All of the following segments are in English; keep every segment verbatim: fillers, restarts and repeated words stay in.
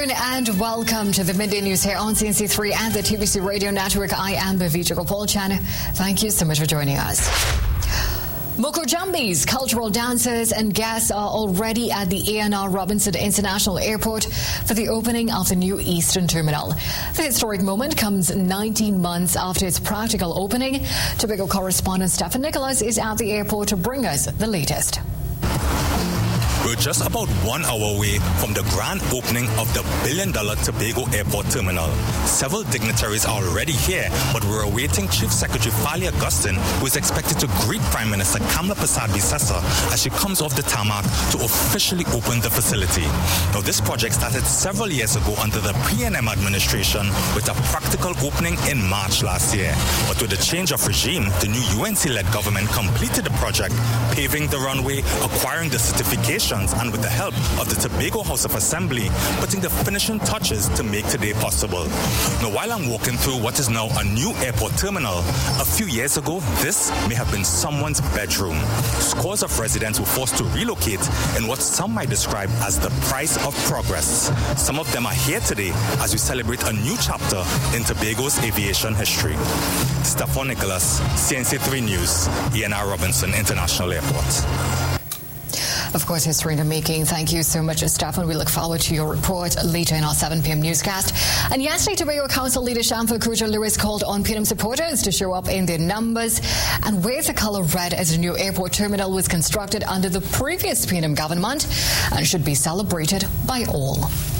And welcome to the Midday News here on C N C three and the T V C Radio Network. I am Bhavitra Gopalchan. Thank you so much for joining us. Mukujambi's cultural dancers and guests are already at the A N R Robinson International Airport for the opening of the new Eastern Terminal. The historic moment comes nineteen months after its practical opening. Tobago correspondent Stefan Nicholas is at the airport to bring us the latest. We're just about one hour away from the grand opening of the billion-dollar Tobago Airport Terminal. Several dignitaries are already here, but we're awaiting Chief Secretary Fali Augustine, who is expected to greet Prime Minister Kamla Persad-Bissessar as she comes off the tarmac to officially open the facility. Now, this project started several years ago under the P N M administration with a practical opening in March last year. But with the change of regime, the new U N C-led government completed the project, paving the runway, acquiring the certification, and with the help of the Tobago House of Assembly, putting the finishing touches to make today possible. Now, while I'm walking through what is now a new airport terminal, a few years ago, this may have been someone's bedroom. Scores of residents were forced to relocate in what some might describe as the price of progress. Some of them are here today as we celebrate a new chapter in Tobago's aviation history. Stefan Nicholas, C N C three News, A N R Robinson International Airport. Of course, history in the making. Thank you so much, Stefan. We look forward to your report later in our seven p.m. newscast. And yesterday, Tobago Council leader Shamfa Kuja Lewis called on P N M supporters to show up in their numbers and wear the colour red as the new airport terminal was constructed under the previous P N M government and should be celebrated by all.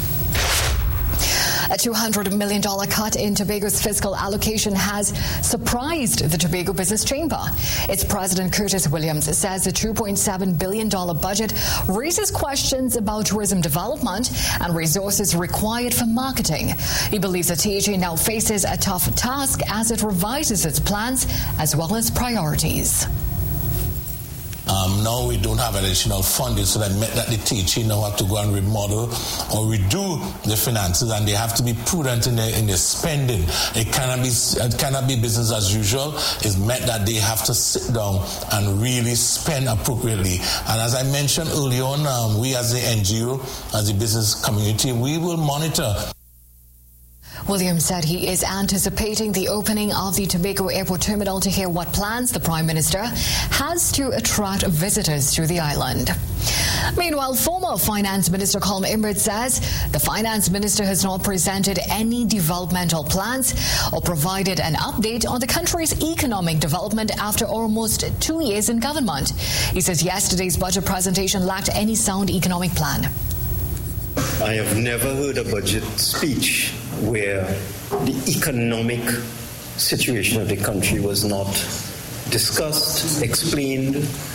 A two hundred million dollars cut in Tobago's fiscal allocation has surprised the Tobago Business Chamber. Its president, Curtis Williams, says the two point seven billion dollars budget raises questions about tourism development and resources required for marketing. He believes the T H A now faces a tough task as it revises its plans as well as priorities. Um, now we don't have additional funding, so that meant that the T H A now have to go and remodel or redo the finances, and they have to be prudent in their in their spending. It cannot be it cannot be business as usual. It's meant that they have to sit down and really spend appropriately. And as I mentioned earlier on, um, we as the N G O, as the business community, we will monitor. Williams said he is anticipating the opening of the Tobago Airport Terminal to hear what plans the Prime Minister has to attract visitors to the island. Meanwhile, former Finance Minister Colm Imbert says the Finance Minister has not presented any developmental plans or provided an update on the country's economic development after almost two years in government. He says yesterday's budget presentation lacked any sound economic plan. I have never heard a budget speech where the economic situation of the country was not discussed, explained,